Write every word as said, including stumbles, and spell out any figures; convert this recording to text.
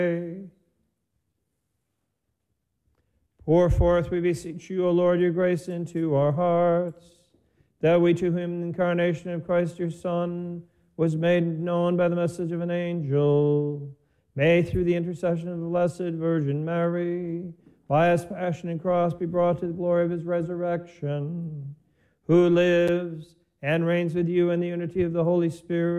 Pour forth, we beseech you, O Lord, your grace into our hearts, that we, to whom the incarnation of Christ your Son was made known by the message of an angel, may, through the intercession of the Blessed Virgin Mary, by his passion and cross, be brought to the glory of his resurrection, who lives and reigns with you in the unity of the Holy Spirit,